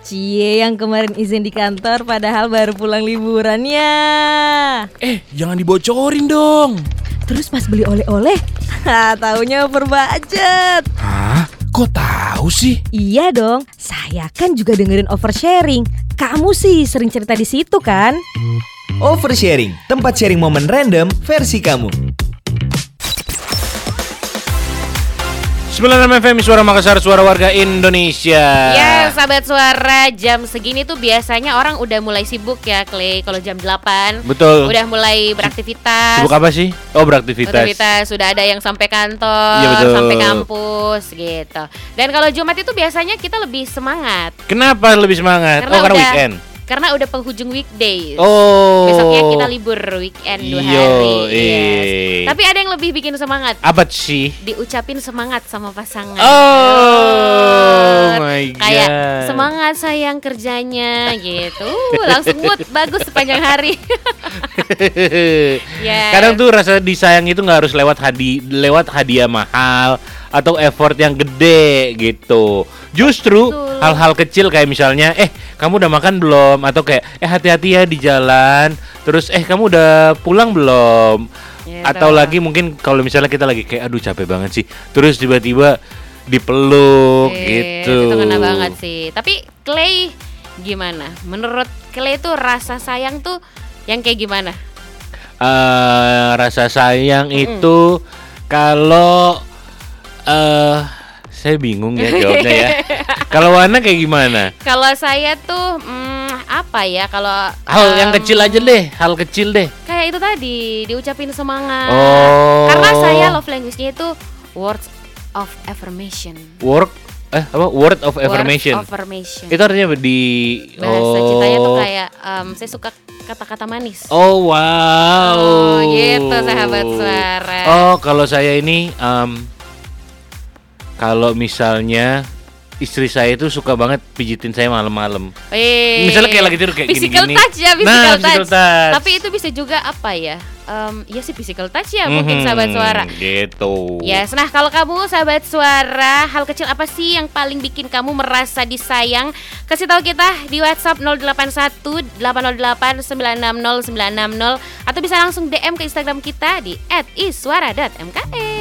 Cie yang kemarin izin di kantor padahal baru pulang liburannya. Jangan dibocorin dong. Terus pas beli oleh-oleh, taunya over budget. Hah? Kok tahu sih? Iya dong, saya kan juga dengerin oversharing. Kamu sih sering cerita di situ kan? Oversharing, tempat sharing momen random versi kamu. 96 FM Suara Makassar, suara warga Indonesia. Ya, sahabat suara, jam segini tuh biasanya orang udah mulai sibuk ya, Clay. Kalau jam 8 Betul. udah mulai beraktivitas. Sibuk apa sih? Oh, beraktivitas. Sudah ada yang sampai kantor, Iya, betul. sampai kampus gitu. Dan kalau Jumat itu biasanya kita lebih semangat. Kenapa lebih semangat? Karena weekend. Karena udah penghujung weekdays. Oh. Besoknya kita libur weekend 2 hari. Yes. Tapi ada yang lebih bikin semangat. Apa sih? Diucapin semangat sama pasangan. Oh my god. Kayak semangat sayang kerjanya gitu. Langsung mood bagus sepanjang hari. Yes. Kadang tuh rasa disayang itu nggak harus lewat hadiah mahal atau effort yang gede gitu. Justru Betul. hal-hal kecil kayak misalnya kamu udah makan belum, atau kayak hati-hati ya di jalan, terus kamu udah pulang belum, Gitu. atau lagi mungkin kalau misalnya kita lagi kayak aduh capek banget sih, terus tiba-tiba dipeluk gitu. Itu kena banget sih. Tapi Clay gimana? Menurut Clay tuh rasa sayang tuh yang kayak gimana? Rasa sayang itu kalau saya bingung ya jawabnya ya. Kalau Wana kayak gimana? Kalau saya tuh apa ya? Kalau Hal yang kecil aja deh, hal kecil deh. kayak itu tadi diucapin semangat. Oh. Karena saya love language-nya itu words of affirmation. Word of affirmation. Word of affirmation. Itu artinya di Bahasa cintanya tuh kayak saya suka kata-kata manis. Oh wow. Oh, gitu sahabat suara. Oh, kalau saya ini kalau misalnya istri saya itu suka banget pijitin saya malam-malam. Misalnya kayak lagi tidur kayak physical gini-gini. touch ya, Physical touch. Tapi itu bisa juga apa ya? Ya sih physical touch ya mungkin sahabat suara. Gitu. Yes, nah kalau kamu sahabat suara, hal kecil apa sih yang paling bikin kamu merasa disayang? Kasih tahu kita di WhatsApp 081 808 960 960 atau bisa langsung DM ke Instagram kita di @iswara.mke.